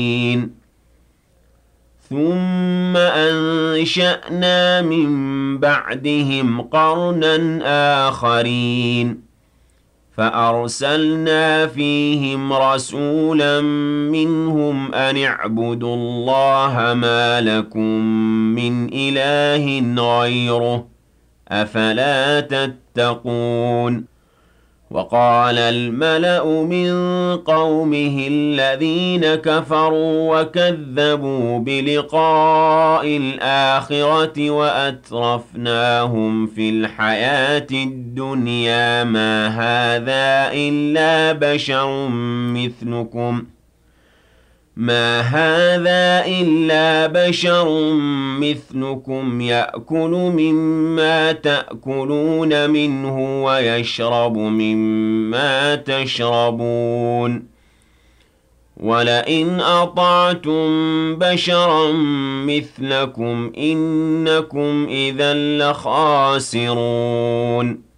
ثم أنشأنا من بعدهم قرنا آخرين فأرسلنا فيهم رسولا منهم أن اعبدوا الله ما لكم من إله غيره أفلا تتقون وقال الملأ من قومه الذين كفروا وكذبوا بلقاء الآخرة وأترفناهم في الحياة الدنيا ما هذا إلا بشر مثلكم يأكل مما تأكلون منه ويشرب مما تشربون ولئن أطعتم بشرا مثلكم إنكم إذا لخاسرون